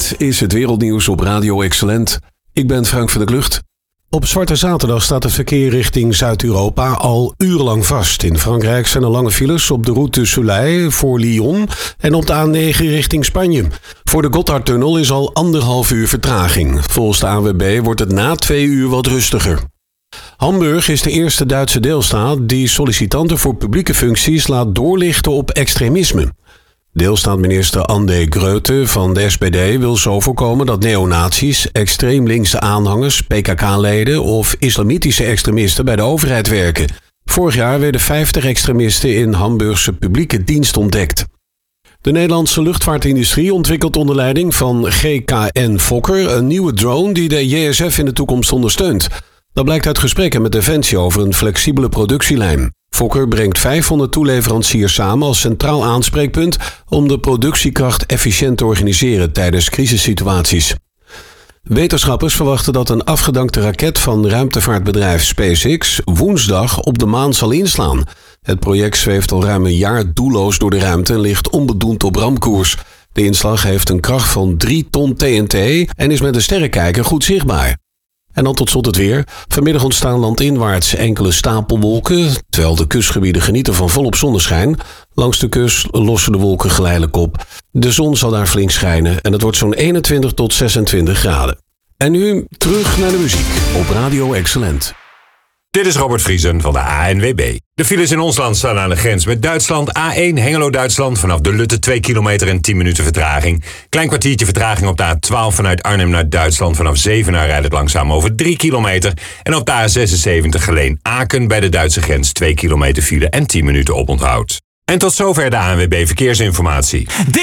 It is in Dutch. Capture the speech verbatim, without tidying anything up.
Dit is het wereldnieuws op Radio Excellent. Ik ben Frank van der Klucht. Op Zwarte Zaterdag staat het verkeer richting Zuid-Europa al urenlang vast. In Frankrijk zijn er lange files op de route Soleil voor Lyon en op de A negen richting Spanje. Voor de Gotthardtunnel is al anderhalf uur vertraging. Volgens de A N W B wordt het na twee uur wat rustiger. Hamburg is de eerste Duitse deelstaat die sollicitanten voor publieke functies laat doorlichten op extremisme. Deelstaatminister André Greutte van de S P D wil zo voorkomen dat neonazies, extreem linkse aanhangers, P K K-leden of islamitische extremisten bij de overheid werken. Vorig jaar werden vijftig extremisten in Hamburgse publieke dienst ontdekt. De Nederlandse luchtvaartindustrie ontwikkelt onder leiding van G K N Fokker een nieuwe drone die de J S F in de toekomst ondersteunt. Dat blijkt uit gesprekken met Defensie over een flexibele productielijn. Fokker brengt vijfhonderd toeleveranciers samen als centraal aanspreekpunt om de productiekracht efficiënt te organiseren tijdens crisissituaties. Wetenschappers verwachten dat een afgedankte raket van ruimtevaartbedrijf SpaceX woensdag op de maan zal inslaan. Het project zweeft al ruim een jaar doelloos door de ruimte en ligt onbedoeld op ramkoers. De inslag heeft een kracht van drie ton T N T en is met een sterrenkijker goed zichtbaar. En dan tot slot het weer. Vanmiddag ontstaan landinwaarts enkele stapelwolken, terwijl de kustgebieden genieten van volop zonneschijn. Langs de kust lossen de wolken geleidelijk op. De zon zal daar flink schijnen en het wordt zo'n eenentwintig tot zesentwintig graden. En nu terug naar de muziek op Radio Excellent. Dit is Robert Vriesen van de A N W B. De files in ons land staan aan de grens met Duitsland. A één Hengelo-Duitsland vanaf de Lutte twee kilometer en tien minuten vertraging. Klein kwartiertje vertraging op de A twaalf vanuit Arnhem naar Duitsland. Vanaf Zevenaar rijdt het langzaam over drie kilometer. En op de A zesenzeventig Geleen-Aken bij de Duitse grens twee kilometer file en tien minuten oponthoud. En tot zover de A N W B Verkeersinformatie.